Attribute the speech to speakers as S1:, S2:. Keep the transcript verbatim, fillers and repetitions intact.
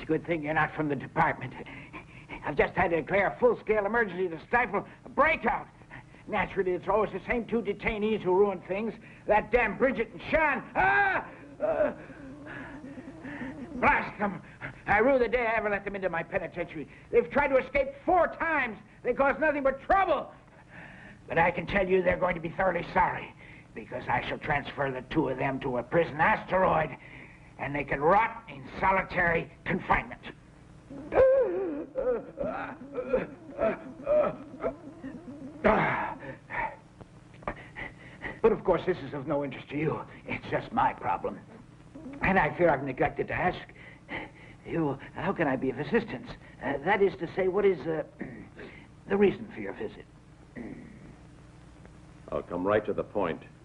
S1: good thing you're not from the department. I've just had to declare a full-scale emergency to stifle a breakout. Naturally, it's always the same two detainees who ruin things. That damn Bridget and Sean. Ah! Uh, blast them. I rue the day I ever let them into my penitentiary. They've tried to escape four times. They caused nothing but trouble. But I can tell you they're going to be thoroughly sorry, because I shall transfer the two of them to a prison asteroid, and they can rot in solitary confinement. But of course, this is of no interest to you. It's just my problem. And I fear I've neglected to ask you, how can I be of assistance? Uh, that is to say, what is uh, the reason for your visit?
S2: I'll come right to the point.